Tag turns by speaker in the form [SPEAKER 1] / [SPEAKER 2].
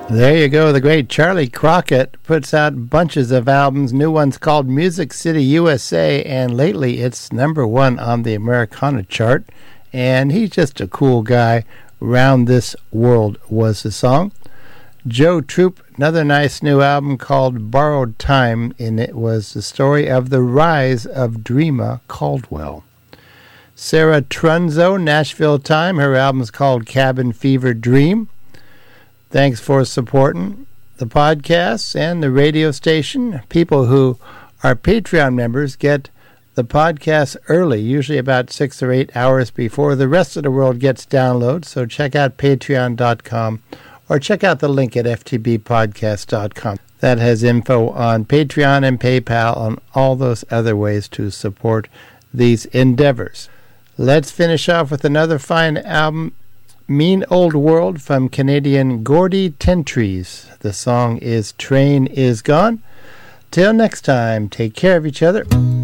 [SPEAKER 1] There you go. The great Charlie Crockett puts out bunches of albums. New one's called Music City USA, and lately it's #1 on the Americana chart. And he's just a cool guy. Round This World was the song. Joe Troop, another nice new album called Borrowed Time, and it was the story of the rise of Dreama Caldwell. Sarah Trunzo, Nashville Time, her album's called Cabin Fever Dream. Thanks for supporting the podcasts and the radio station. People who are Patreon members get the podcast early, usually about 6 or 8 hours before the rest of the world gets downloads. So check out patreon.com or check out the link at ftbpodcast.com. That has info on Patreon and PayPal and all those other ways to support these endeavors. Let's finish off with another fine album, Mean Old World from Canadian Gordie Tentries. The song is Train Is Gone. Till next time, take care of each other.